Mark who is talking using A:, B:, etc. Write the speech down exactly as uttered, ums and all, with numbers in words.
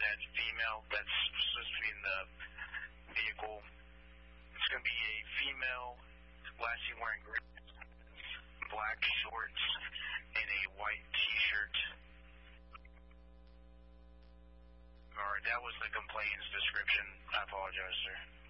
A: said female. That's supposed to be in the vehicle. It's going to be a female, last seen wearing green, black shorts, and a white T-shirt. Alright, that was the complainant's description. I apologize, sir.